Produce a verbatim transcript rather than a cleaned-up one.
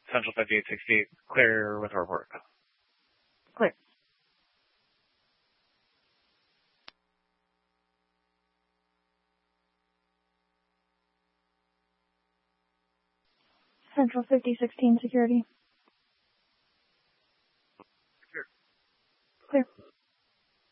Central fifty-eight sixty, clear with report. Clear. Central fifty sixteen security. Clear. Clear.